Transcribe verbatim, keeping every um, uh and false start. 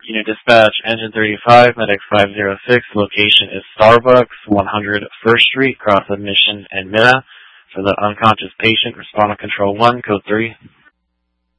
Unit Dispatch, Engine thirty-five, Medic five oh six, location is Starbucks, one hundred First Street, Cross Admission and Minna. For the unconscious patient, respond to Control one, Code three.